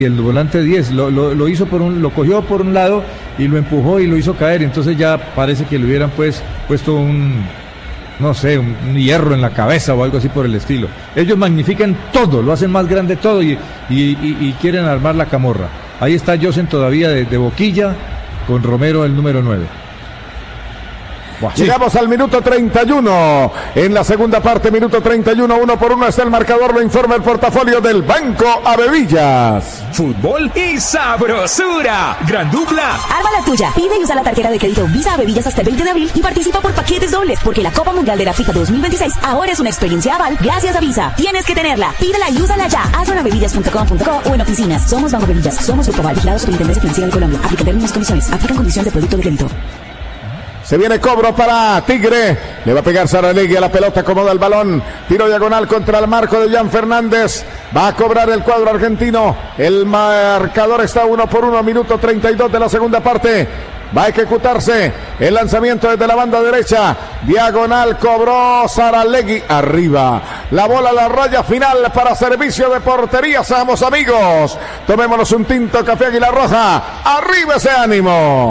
el volante 10 lo hizo lo cogió por un lado y lo empujó y lo hizo caer, entonces ya parece que le hubieran puesto no sé, un hierro en la cabeza o algo así por el estilo. Ellos magnifican todo, lo hacen más grande todo y quieren armar la camorra. Ahí está Josen todavía de boquilla con Romero el número 9. Llegamos al minuto 31. En la segunda parte, minuto 31, 1-1 está el marcador, lo informa el portafolio del Banco Avevillas. Fútbol y sabrosura. Gran dupla. Arma la tuya. Pide y usa la tarjeta de crédito Visa Avevillas hasta el 20 de abril y participa por paquetes dobles, porque la Copa Mundial de la FIFA 2026 ahora es una experiencia aval gracias a Visa. Tienes que tenerla. Pídela y úsala ya. Hazlo en avevillas.com.co o en oficinas. Somos Banco Avevillas. Somos Grupo Aval, vigilado Superintendencia Financiera de Colombia. Aplica términos y condiciones. Aplican condiciones de producto de crédito. Se viene cobro para Tigre. Le va a pegar Saralegui a la pelota, acomoda el balón. Tiro diagonal contra el marco de Jan Fernández. Va a cobrar el cuadro argentino. El marcador está 1-1, minuto 32 de la segunda parte. Va a ejecutarse el lanzamiento desde la banda derecha. Diagonal cobró Saralegui. Arriba. La bola a la raya final para servicio de portería. Seamos amigos. Tomémonos un tinto, café Águila Roja. Arriba ese ánimo.